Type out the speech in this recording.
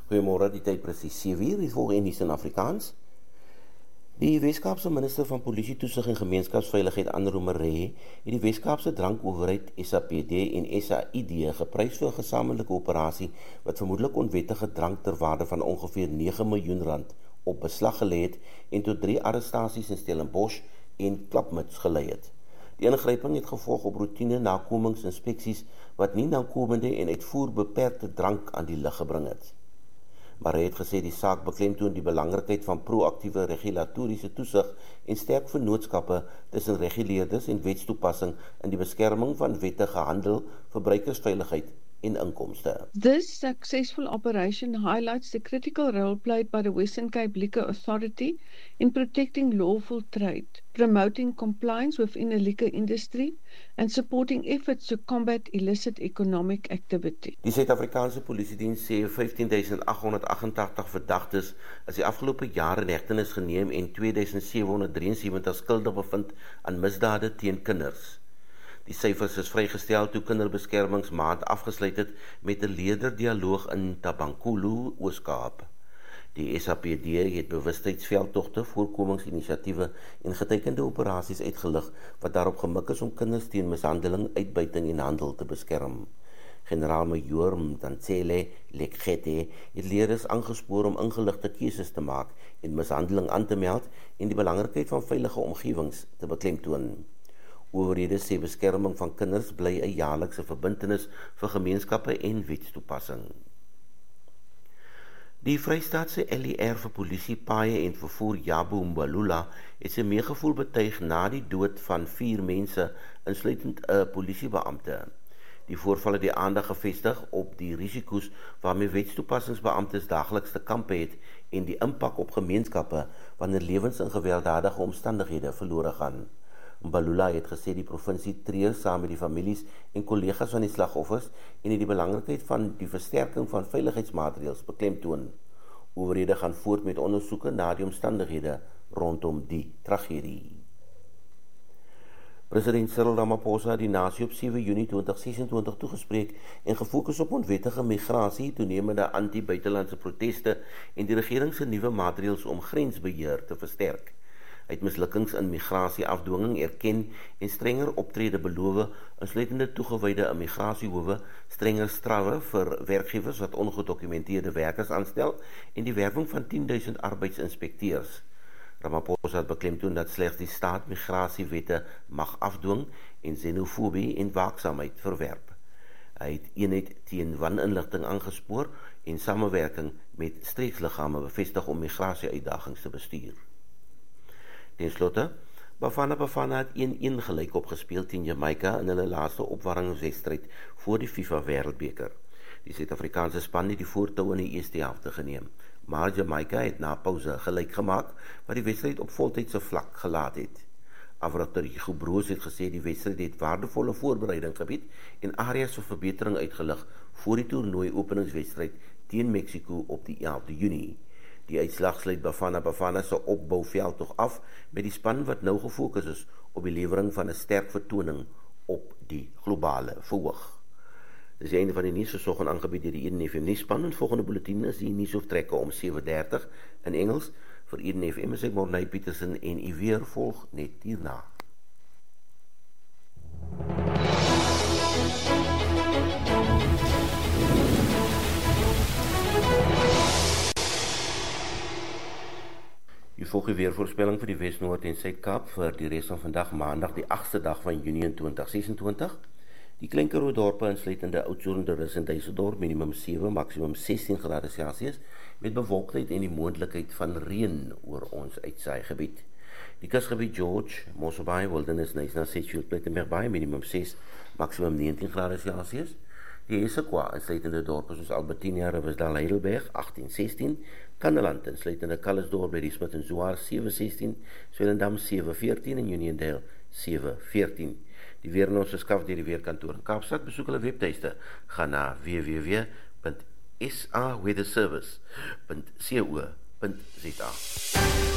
Goeiemôre, die tyd presies 7:00, die volgende in Afrikaans. Die Weskaapse minister van Polisie Toesig en Gemeenskapsveiligheid Anne Maree het die Weskaapse drankowerheid SAPD en SAID geprys vir 'n gesamentlike operasie wat vermoedelik onwettige drank ter waarde van ongeveer R9 miljoen op beslag gelê het en tot 3 arrestasies in Stellenbosch en Klapmuts gelei het. Die ingryping het gevolg op roetine nakomingsinspeksies wat nie nakomende en uitvoer beperkte drank aan die lig gebring het. Maar hy het gesê die saak beklemtoon die belangrikheid van proaktiewe regulatoriese toesig en sterk vennootskappe tussen reguleerders en wetstoepassing in die beskerming van wettige handel, verbruikersveiligheid en inkomste. This successful operation highlights the critical role played by the Western Cape Liquor Authority in protecting lawful trade, promoting compliance within the liquor industry, and supporting efforts to combat illicit economic activity. Die Suid-Afrikaanse Polisiediens sê 15.888 verdagtes is die afgelope jaar in hegtenis geneem en 2.773 skuldig bevind aan misdade teen kinders. Die syfers is vrygestel toe kinderbeskermingsmaand afgesluit het met 'n leerderdialoog in Tabankulu, Oos-Kaap. Die SAPD het bewustheidsveldtogte, voorkomingsinisiatiewe en getekende operasies uitgelig wat daarop gemik is om kinders teen mishandeling, uitbuiting en handel te beskerm. Generaal-Majoor Mtansele Lekgete het leerders aangespoor om ingeligte keuses te maak en mishandeling aan te meld en die belangrikheid van veilige omgewings te beklemtoon. Owerhede sê beskerming van kinders bly 'n jaarlikse verbintenis vir gemeenskappe en wetstoepassing. Die Vrystaatse LER vir polisie, paaie en vervoer Jabu Mbalula het sy meegevoel betuig na die dood van 4 mense, insluitend 'n polisiebeampte. Die voorval het die aandag gevestig op die risiko's waarmee wetstoepassingsbeamptes daagliks te kampe het en die impak op gemeenskappe wanneer lewens in gewelddadige omstandighede verlore gaan. Mbalula het gesê die provinsie treur saam met die families en kollegas van die slagoffers en het die belangrikheid van die versterking van veiligheidsmaatreëls beklemtoon. Owerhede gaan voort met ondersoeke na die omstandighede rondom die tragedie. President Cyril Ramaphosa het die nasie op 7 Junie 2026 toegespreek en gefokus op onwettige migrasie, toenemende anti-buitelandse proteste en die regering se nuwe maatreëls om grensbeheer te versterk. Hy het mislukkings in migratieafdwinging erken en strenger optrede beloof, insluitende toegewyde immigratiehowe, strenger strawwe vir werkgewers wat ongedokumenteerde werkers aanstel en die werwing van 10.000 arbeidsinspekteurs. Ramaphosa het beklemtoon dat slegs die staat migrasiewette mag afdwing en xenofobie en waaksaamheid verwerp. Hy het eenheid teen waninligting aangespoor en samewerking met streeksliggame bevestig om migrasieuitdagings te bestuur. Ten slotte, Bafana het 1-1 gelyk opgespeel teen Jamaica in hulle laaste opwarmingswedstryd voor die FIFA Wêreldbeker. Die Suid-Afrikaanse span het die voortou in die eerste helfte geneem, maar Jamaica het na pouse gelyk gemaak wat die wedstryd op voltydse vlak gelaat het. Afrigter Hugo Broos het gesê die wedstryd het waardevolle voorbereiding gebied en areas vir verbetering uitgelig voor die toernooi openingswedstryd teen Mexico op die 11de Junie. Die uitslag sluit Bafana se opbouveldtog af met die span wat nou gefokus is op die lewering van 'n sterk vertoning op die globale verhoog. Dis die einde van die nuus versorging aangebied deur die Eden FM nuusspan en volgende bulletin is die nuusoftrekke om 7:30 in Engels. Vir Eden FM is ek Morney Petersen en u weer volg net hierna. U volg die weervoorspelling vir die Wes-Noord en Suid-Kaap vir die res van vandag, maandag die 8ste dag van Junie in 2026. Die klein Karoo dorpe insluitende Oudtshoorn, Rus en Dysselsdorp minimum 7, maksimum 16 grade Celsius met bewolktheid en die moontlikheid van reën oor ons uitsaaigebied. Die kusgebied George, Mossel Bay, Wilderness, Knysna, Sedgefield, Plettenberg Bay minimum 6, maksimum 19 grade Celsius. Die Esekwa insluitende dorpe soos Albertina, Riversdal, Heidelberg 18-16, Kanneland insluitende Calisdorp, Ladysmith en Zwaar 7-16, Swellendam 7-14 en Uniondale 7-14. Die weer in ons verskaf deur die weerkantoor in Kaapstad. Besoek hulle webtuiste, gaan na www.saweatherservice.co.za.